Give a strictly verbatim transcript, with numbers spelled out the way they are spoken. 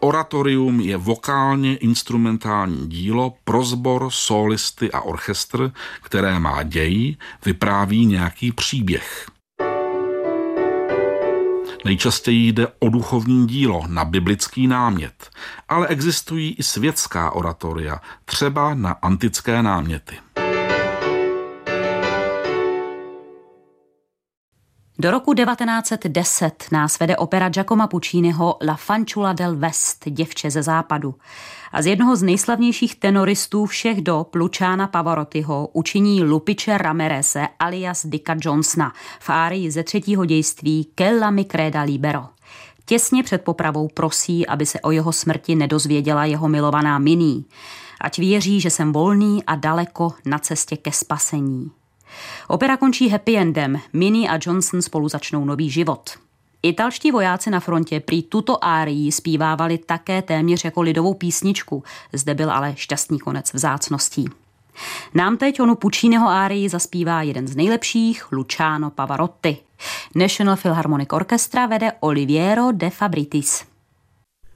Oratorium je vokálně instrumentální dílo pro sbor, sólisty a orchestr, které má děj, vypráví nějaký příběh. Nejčastěji jde o duchovní dílo na biblický námět, ale existují i světská oratoria, třeba na antické náměty. Do roku devatenáct set deset nás vede opera Giacomo Pucciniho La fanciulla del West, děvče ze západu. A z jednoho z nejslavnějších tenoristů všech dob, Luciana Pavarottiho, učiní Lupice Ramireze alias Dicka Johnsona v árii ze třetího dějství Che mi creda libero. Těsně před popravou prosí, aby se o jeho smrti nedozvěděla jeho milovaná Minnie. Ať věří, že jsem volný a daleko na cestě ke spasení. Opera končí happy endem, Minnie a Johnson spolu začnou nový život. Italští vojáci na frontě prý tuto árii zpívávali také téměř jako lidovou písničku, zde byl ale šťastný konec vzácností. Nám teď onu Pucciniho árii zaspívá jeden z nejlepších, Luciano Pavarotti. National Philharmonic Orchestra vede Oliviero De Fabritis.